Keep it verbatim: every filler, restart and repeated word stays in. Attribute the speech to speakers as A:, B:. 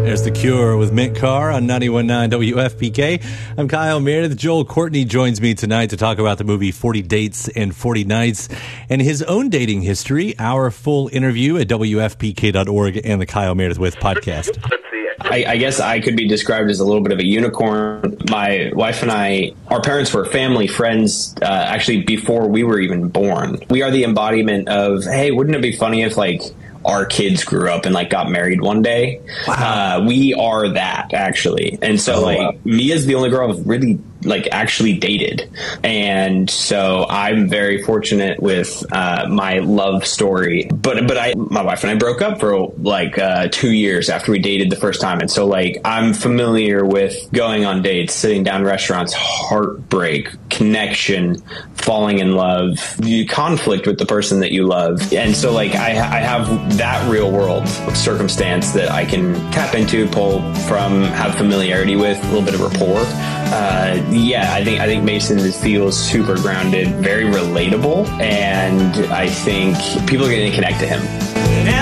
A: There's The Cure with Mint Carr on ninety-one point nine W F P K. I'm Kyle Meredith. Joel Courtney joins me tonight to talk about the movie forty Dates and forty Nights and his own dating history. Our full interview at W F P K dot org and the Kyle Meredith With podcast.
B: I, I guess I could be described as a little bit of a unicorn. My wife and I, our parents were family friends uh, actually before we were even born. We are the embodiment of, hey, wouldn't it be funny if like our kids grew up and like got married one day? Wow. Uh, we are that actually. And so oh, like wow. Mia's the only girl I've really like actually dated. And so I'm very fortunate with uh, my love story. But but I my wife and I broke up for like uh, two years after we dated the first time. And so like I'm familiar with going on dates, sitting down restaurants, heartbreak, connection, falling in love, the conflict with the person that you love. And so like I, I have that real world circumstance that I can tap into, pull from, have familiarity with, a little bit of rapport. Uh, yeah, I think I think Mason feels super grounded, very relatable, and I think people are going to connect to him.